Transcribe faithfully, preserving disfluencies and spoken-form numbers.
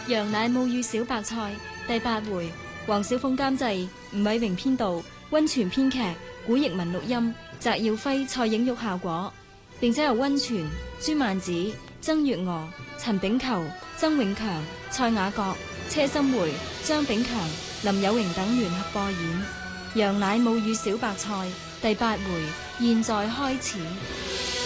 羊奶母與小白菜第八回，黃小鳳監製，吳偉榮編導，溫泉編劇，古奕文錄音，翟耀輝、蔡影玉效果，並且由溫泉、朱曼子、曾月娥、陳炳球、曾永強、蔡雅閣、車心梅、張炳強、林有榮等聯合播演《羊奶母與小白菜》第八回，現在開始。